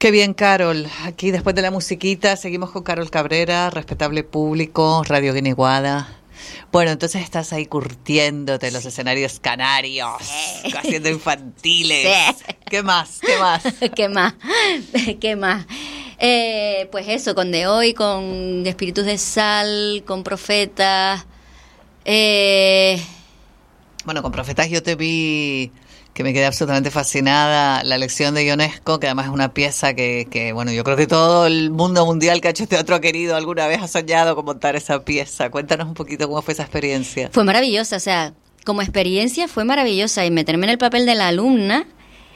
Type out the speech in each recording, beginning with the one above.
Qué bien, Carol. Aquí después de la musiquita seguimos con Carol Cabrera, respetable público, Radio Guiniguada. Bueno, entonces estás ahí curtiéndote los escenarios canarios, haciendo infantiles. Sí. ¿Qué más? ¿Qué más? ¿Qué más? ¿Qué más? Pues eso, con De Hoy, con Espíritus de Sal, con Profetas. Bueno, con Profetas yo te vi, que me quedé absolutamente fascinada, la lección de Ionesco, que además es una pieza que bueno, yo creo que todo el mundo mundial que ha hecho teatro querido alguna vez ha soñado con montar esa pieza. Cuéntanos un poquito cómo fue esa experiencia. Fue maravillosa, o sea, como experiencia fue maravillosa, y meterme en el papel de la alumna.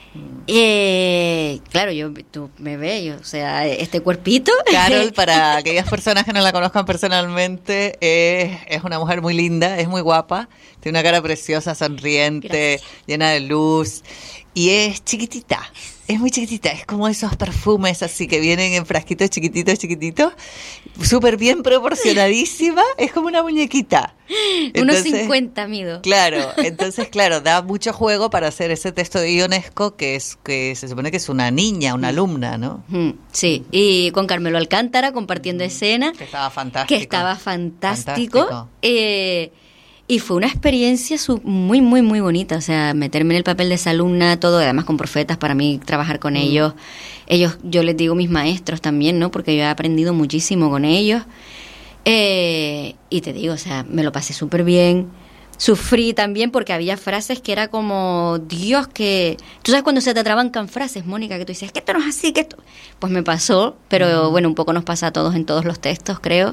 Claro, tú me ves, o sea, este cuerpito. Carol, para aquellas personas que no la conozcan personalmente, es una mujer muy linda, es muy guapa, tiene una cara preciosa, sonriente, gracias, llena de luz, y es chiquitita. Es muy chiquitita, es como esos perfumes así que vienen en frasquitos chiquititos, súper bien proporcionadísima, es como una muñequita. Entonces, 1,50 mido. Claro, entonces, claro, da mucho juego para hacer ese texto de Ionesco, que se supone que es una niña, una alumna, ¿no? Sí, y con Carmelo Alcántara compartiendo escena. Que estaba fantástico. Y fue una experiencia muy, muy, muy bonita, o sea, meterme en el papel de esa alumna, todo, además con Profetas, para mí trabajar con ellos, yo les digo mis maestros también, ¿no? Porque yo he aprendido muchísimo con ellos, y te digo, o sea, me lo pasé súper bien, sufrí también porque había frases que era como, Dios, que... Tú sabes cuando se te atrabancan frases, Mónica, que tú dices, es que esto no es así, que esto... Pues me pasó, pero bueno, un poco nos pasa a todos en todos los textos, creo.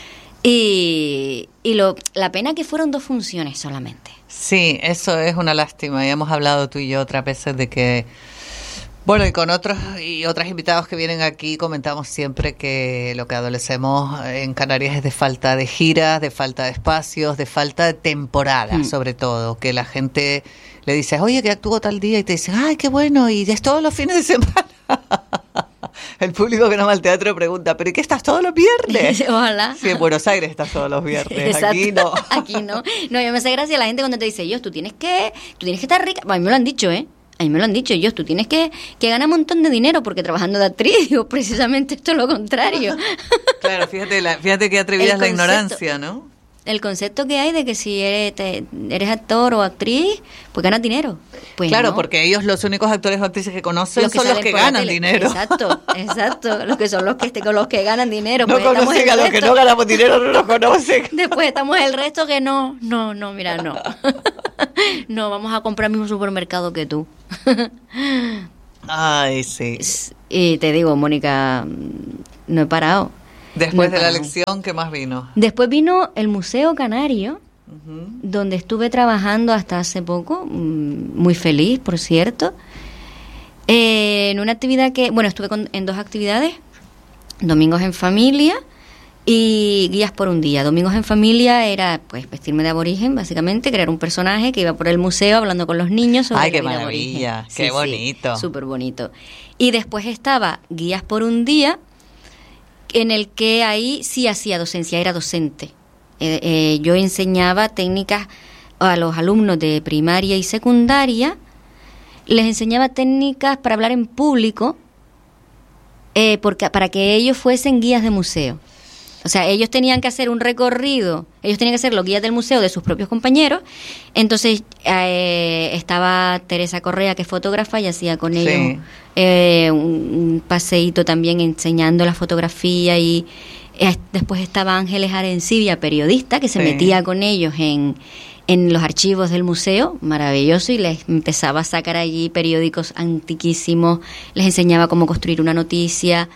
Y la pena que fueron 2 funciones solamente. Sí, eso es una lástima. Ya hemos hablado tú y yo otras veces de que, bueno, y con otros y otras invitados que vienen aquí comentamos siempre que lo que adolecemos en Canarias es de falta de giras, de falta de espacios, de falta de temporada, sobre todo, que la gente le dice, oye, que actúo tal día, y te dicen, ay, qué bueno, y es todos los fines de semana. El público que no va al teatro pregunta, ¿pero qué estás todos los viernes? Ojalá. Sí, en Buenos Aires estás todos los viernes. Exacto. Aquí no. Aquí no. No, yo me hace gracia la gente cuando te dice, Dios, tú tienes que estar rica. A mí me lo han dicho, A mí me lo han dicho, Dios, tú tienes que ganar un montón de dinero porque trabajando de actriz, digo, precisamente esto es lo contrario. Claro, fíjate que atrevida es la ignorancia, ¿no? El concepto que hay de que si eres actor o actriz, pues ganas dinero. Pues claro, no. Porque ellos, los únicos actores o actrices que conocen son los que ganan dinero. Exacto, los que son los que ganan dinero. No pues conocen a los que no ganamos dinero, no los conocen. Después estamos el resto que no, mira, no. No, vamos a comprar el mismo supermercado que tú. Ay, sí. Y te digo, Mónica, no he parado. Después de la lección, ¿qué más vino? Después vino el Museo Canario, donde estuve trabajando hasta hace poco, muy feliz, por cierto, en una actividad estuve en 2 actividades, Domingos en Familia y Guías por un Día. Domingos en Familia era, pues, vestirme de aborigen, básicamente, crear un personaje que iba por el museo hablando con los niños sobre ¡ay, qué la vida maravilla! Aborigen. ¡Qué bonito! Sí, súper bonito. Y después estaba Guías por un Día, en el que ahí sí hacía docencia, era docente. Yo enseñaba técnicas a los alumnos de primaria y secundaria, les enseñaba técnicas para hablar en público, para que ellos fuesen guías de museo. O sea, ellos tenían que hacer un recorrido, ellos tenían que ser los guías del museo de sus propios compañeros. Entonces estaba Teresa Correa, que es fotógrafa, y hacía con ellos un paseíto también enseñando la fotografía. Y después estaba Ángeles Arencibia, periodista, que se metía con ellos en los archivos del museo, maravilloso, y les empezaba a sacar allí periódicos antiquísimos, les enseñaba cómo construir una noticia.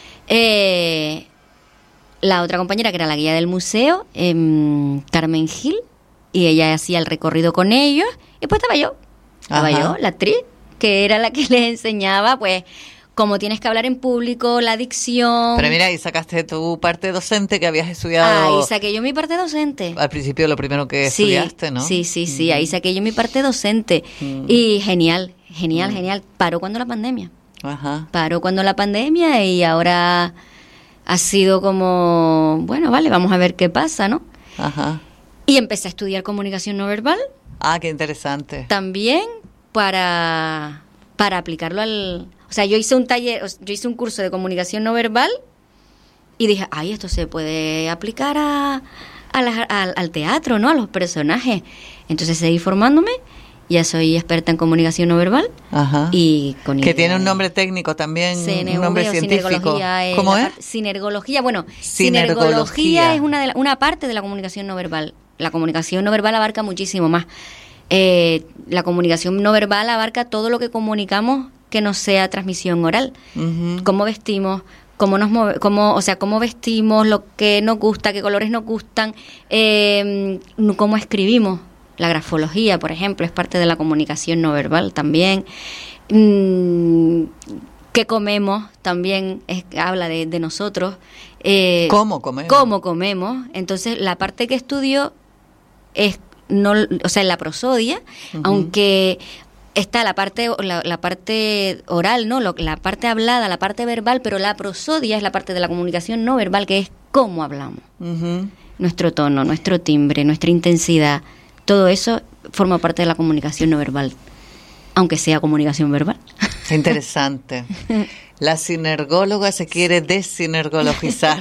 La otra compañera, que era la guía del museo, Carmen Gil, y ella hacía el recorrido con ellos, y después estaba yo, la actriz, que era la que les enseñaba, pues, cómo tienes que hablar en público, la dicción. Pero mira, ahí sacaste tu parte docente que habías estudiado. Ahí saqué yo mi parte docente. Al principio lo primero que estudiaste, ¿no? Sí, ahí saqué yo mi parte docente. Y genial. Paró cuando la pandemia. Paró cuando la pandemia, y ahora ha sido como, bueno, vale, vamos a ver qué pasa, ¿no? Y empecé a estudiar comunicación no verbal. Ah, qué interesante. También para aplicarlo O sea, yo hice un curso de comunicación no verbal y dije, ay, esto se puede aplicar al teatro, ¿no? A los personajes. Entonces seguí formándome, ya soy experta en comunicación no verbal. Ajá. Y con que tiene un nombre técnico también, un nombre científico. ¿Cómo es? Sinergología. Bueno, sinergología es una parte de la comunicación no verbal. La comunicación no verbal abarca muchísimo más. La comunicación no verbal abarca todo lo que comunicamos que no sea transmisión oral. Uh-huh. Cómo vestimos, cómo nos cómo vestimos, lo que nos gusta, qué colores nos gustan, cómo escribimos. La grafología, por ejemplo, es parte de la comunicación no verbal también. ¿Qué comemos? También habla de nosotros. ¿Cómo comemos? ¿Cómo comemos? Entonces, la parte que estudio es, no, o sea, en la prosodia, uh-huh. Aunque está la parte oral, ¿no? La parte hablada, la parte verbal, pero la prosodia es la parte de la comunicación no verbal, que es cómo hablamos. Uh-huh. Nuestro tono, nuestro timbre, nuestra intensidad. Todo eso forma parte de la comunicación no verbal, aunque sea comunicación verbal. Interesante. La sinergóloga se quiere desinergologizar.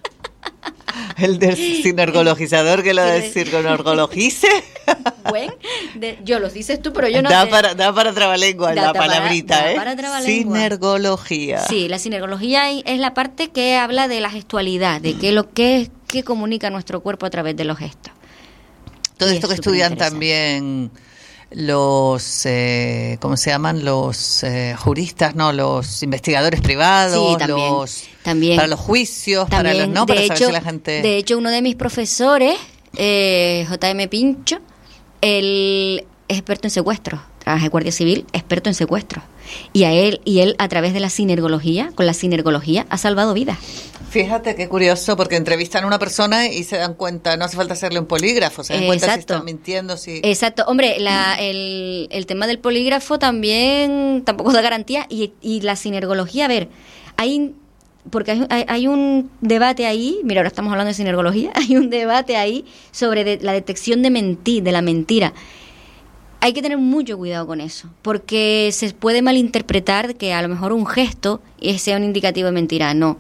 El sinergologizador que lo desinergologice. Bueno, yo los dices tú, pero yo no da sé. Da para trabalengua la palabrita, para trabalengua. Sinergología. Sí, la sinergología es la parte que habla de la gestualidad, de qué comunica nuestro cuerpo a través de los gestos. Todo esto que estudian también los, ¿cómo se llaman? Los juristas, ¿no? Los investigadores privados, sí, también, para los juicios, también, para saber si la gente... De hecho, uno de mis profesores, J.M. Pincho, él es experto en secuestros, trabaja en Guardia Civil, experto en secuestros. Y él, a través de la sinergología, con la sinergología, ha salvado vidas. Fíjate qué curioso, porque entrevistan a una persona y se dan cuenta, no hace falta hacerle un polígrafo, se dan cuenta si están mintiendo. Si... Exacto, hombre, el tema del polígrafo también tampoco da garantía, y la sinergología, a ver, porque hay un debate ahí, mira, ahora estamos hablando de sinergología, hay un debate ahí sobre la detección de la mentira. Hay que tener mucho cuidado con eso, porque se puede malinterpretar que a lo mejor un gesto sea un indicativo de mentira. No,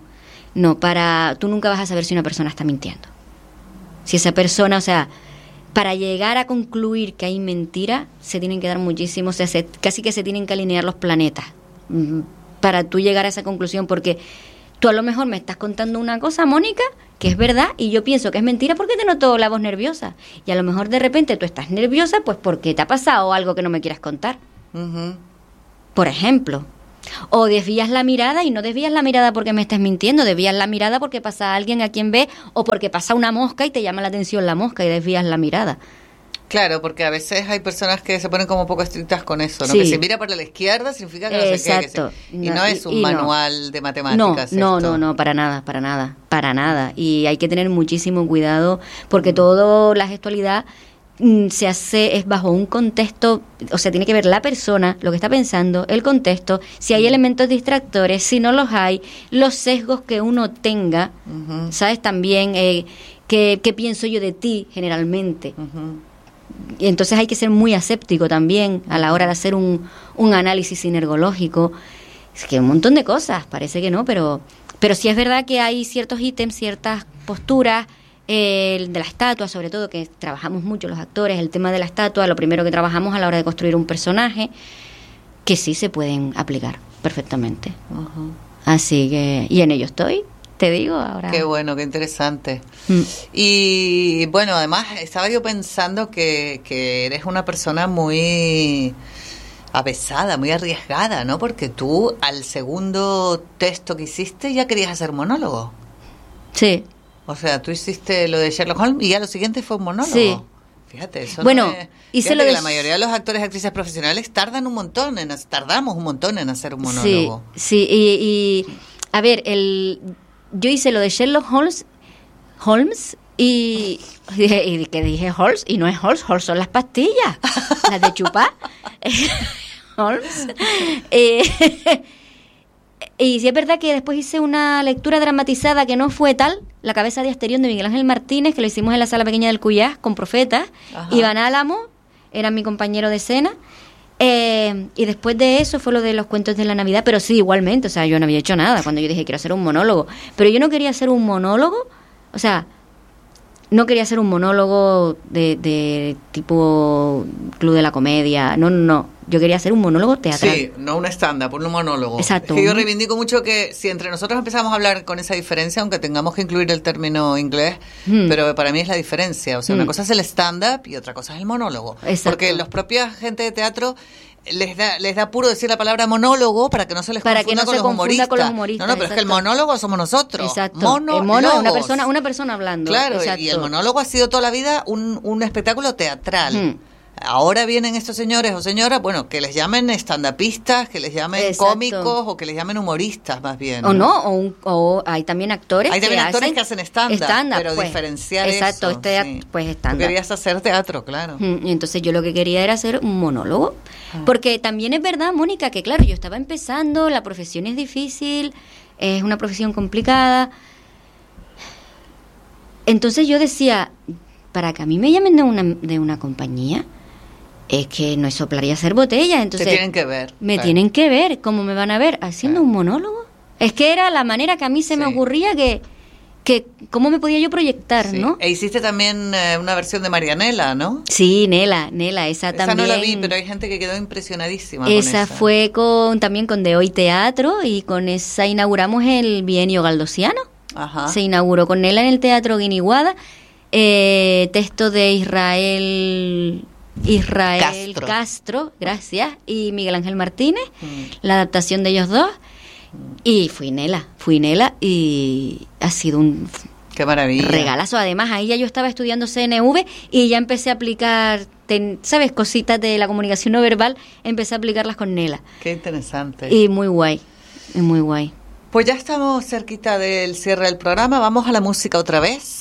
tú nunca vas a saber si una persona está mintiendo. Si esa persona, o sea, para llegar a concluir que hay mentira, se tienen que dar muchísimos, o sea, casi que se tienen que alinear los planetas para tú llegar a esa conclusión, porque tú a lo mejor me estás contando una cosa, Mónica, que es verdad, y yo pienso que es mentira porque te noto la voz nerviosa. Y a lo mejor de repente tú estás nerviosa pues porque te ha pasado algo que no me quieras contar. Uh-huh. Por ejemplo. O desvías la mirada, y no desvías la mirada porque me estés mintiendo, desvías la mirada porque pasa alguien a quien ve, o porque pasa una mosca y te llama la atención la mosca y desvías la mirada. Claro, porque a veces hay personas que se ponen como un poco estrictas con eso, ¿no? Sí. Que si mira para la izquierda significa que no exacto. sé qué. Y no es un manual de matemáticas. No, para nada. Y hay que tener muchísimo cuidado, porque todo la gestualidad es bajo un contexto, o sea, tiene que ver la persona, lo que está pensando, el contexto, si hay elementos distractores, si no los hay, los sesgos que uno tenga, uh-huh. ¿Sabes? También, ¿qué pienso yo de ti generalmente? Uh-huh. Y entonces hay que ser muy aséptico también a la hora de hacer un análisis sinergológico. Es que un montón de cosas, parece que no, pero sí es verdad que hay ciertos ítems, ciertas posturas, de la estatua, sobre todo, que trabajamos mucho los actores, el tema de la estatua, lo primero que trabajamos a la hora de construir un personaje, que sí se pueden aplicar perfectamente. Uh-huh. Así que, y en ello estoy. Te digo ahora. Qué bueno, qué interesante. Y bueno, además estaba yo pensando que eres una persona muy avesada, muy arriesgada, ¿no? Porque tú al segundo texto que hiciste ya querías hacer monólogo. Sí. O sea, tú hiciste lo de Sherlock Holmes y ya lo siguiente fue un monólogo. Sí. Fíjate, eso bueno, no es... hice Fíjate lo de... que la mayoría de los actores y actrices profesionales tardamos un montón en hacer un monólogo. Sí, y a ver, yo hice lo de Sherlock Holmes y que dije Holmes, y no es Holmes son las pastillas, las de chupar. Holmes. Y sí es verdad que después hice una lectura dramatizada que no fue tal, La cabeza de Asterión de Miguel Ángel Martínez, que lo hicimos en la Sala Pequeña del Cuyás con profetas. Ajá. Iván Álamo era mi compañero de escena, Y después de eso fue lo de los cuentos de la Navidad, pero sí, igualmente, o sea, yo no había hecho nada cuando yo dije quiero hacer un monólogo, pero yo no quería hacer un monólogo, o sea, no quería hacer un monólogo de tipo Club de la Comedia, no, yo quería hacer un monólogo teatral. Sí, no un stand-up, un monólogo. Exacto. Es que yo reivindico mucho que si entre nosotros empezamos a hablar con esa diferencia, aunque tengamos que incluir el término inglés, pero para mí es la diferencia. O sea, una cosa es el stand-up y otra cosa es el monólogo. Exacto. Porque los propios gente de teatro les da puro decir la palabra monólogo para que no se les confunda con los humoristas. No, pero es que el monólogo somos nosotros. Exacto. El mono, una persona hablando. Claro, y el monólogo ha sido toda la vida un espectáculo teatral. Ahora vienen estos señores o señoras, bueno, que les llamen estandapistas, que les llamen cómicos o que les llamen humoristas más bien. O hay también actores que hacen stand-up, pero pues, diferenciar exacto, eso. pues stand-up. Tú querías hacer teatro, claro. Y entonces yo lo que quería era hacer un monólogo. Porque también es verdad, Mónica, que claro, yo estaba empezando, la profesión es difícil, es una profesión complicada. Entonces yo decía, para que a mí me llamen de una compañía, es que no es soplar y hacer botellas. Entonces te tienen que ver. Tienen que ver. ¿Cómo me van a ver? ¿Haciendo un monólogo? Es que era la manera que a mí se me ocurría que cómo me podía yo proyectar, ¿no? E hiciste también una versión de Marianela, ¿no? Sí, Nela, esa también. Esa no la vi, pero hay gente que quedó impresionadísima esa fue también con De Hoy Teatro, y con esa inauguramos el Bienio Galdosiano. Ajá. Se inauguró con Nela en el Teatro Guiniguada. Texto de Israel Castro, gracias, y Miguel Ángel Martínez, la adaptación de ellos dos, y fui Nela y ha sido un qué maravilla, regalazo. Además ahí ya yo estaba estudiando CNV y ya empecé a aplicar, ¿sabes? Cositas de la comunicación no verbal, empecé a aplicarlas con Nela. Qué interesante. Y muy guay, muy guay. Pues ya estamos cerquita del cierre del programa, vamos a la música otra vez.